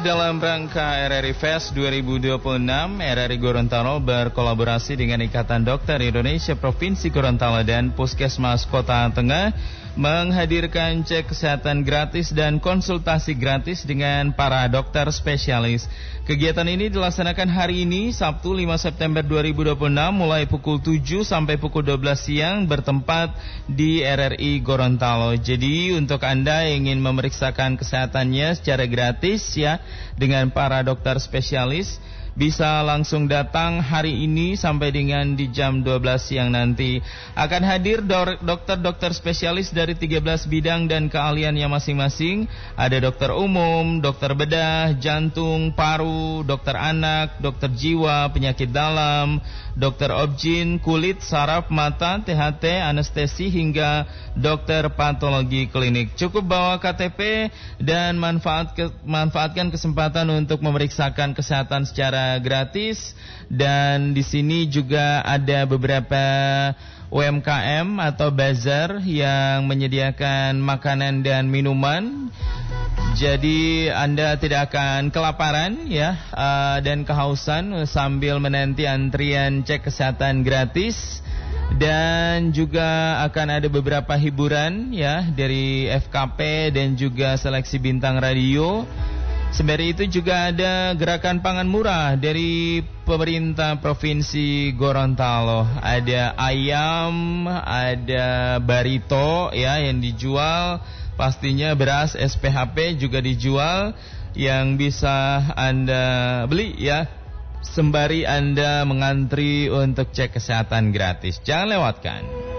dalam rangka RRI Fest 2026, RRI Gorontalo berkolaborasi dengan Ikatan Dokter Indonesia Provinsi Gorontalo dan Puskesmas Kota Tengah menghadirkan cek kesehatan gratis dan konsultasi gratis dengan para dokter spesialis. Kegiatan ini dilaksanakan hari ini, Sabtu 5 September 2026, mulai pukul 7 sampai pukul 12 siang bertempat di RRI Gorontalo. Jadi untuk Anda yang ingin memeriksakan kesehatannya secara gratis ya dengan para dokter spesialis, bisa langsung datang hari ini sampai dengan di jam 12 siang nanti. Akan hadir dokter-dokter spesialis dari 13 bidang dan keahliannya masing-masing. Ada dokter umum, dokter bedah, jantung, paru, dokter anak, dokter jiwa, penyakit dalam, dokter obgyn, kulit, saraf, mata, THT, anestesi, hingga dokter patologi klinik. Cukup bawa KTP dan manfaatkan kesempatan untuk memeriksakan kesehatan secara gratis. Dan di sini juga ada beberapa UMKM atau bazar yang menyediakan makanan dan minuman. Jadi Anda tidak akan kelaparan ya dan kehausan sambil menanti antrian cek kesehatan gratis. Dan juga akan ada beberapa hiburan ya dari FKP dan juga seleksi bintang radio. Sembari itu juga ada gerakan pangan murah dari pemerintah Provinsi Gorontalo. Ada ayam, ada barito ya yang dijual. Pastinya beras SPHP juga dijual yang bisa Anda beli ya, sembari Anda mengantri untuk cek kesehatan gratis. Jangan lewatkan.